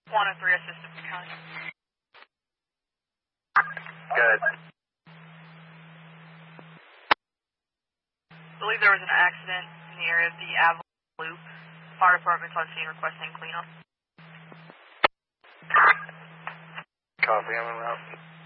103 assistant from county. Good. I believe there was an accident in the area of the Avalon Loop. Fire department's on scene requesting cleanup. Copy, I'm en route.